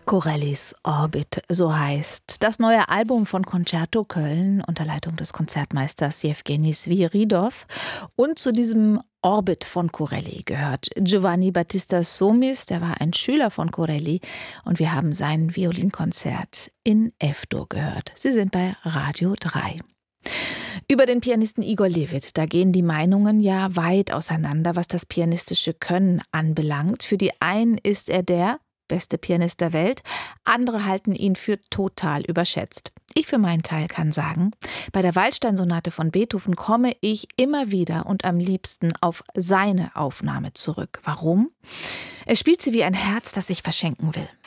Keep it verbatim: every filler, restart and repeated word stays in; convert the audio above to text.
Corellis Orbit, so heißt das neue Album von Concerto Köln unter Leitung des Konzertmeisters Jewgeni Sviridov. Und zu diesem Orbit von Corelli gehört Giovanni Battista Somis, der war ein Schüler von Corelli, und wir haben sein Violinkonzert in F-Dur gehört. Sie sind bei Radio drei. Über den Pianisten Igor Levit, da gehen die Meinungen ja weit auseinander, was das pianistische Können anbelangt. Für die einen ist er der beste Pianist der Welt, andere halten ihn für total überschätzt. Ich für meinen Teil kann sagen, bei der Waldstein-Sonate von Beethoven komme ich immer wieder und am liebsten auf seine Aufnahme zurück. Warum? Er spielt sie wie ein Herz, das sich verschenken will.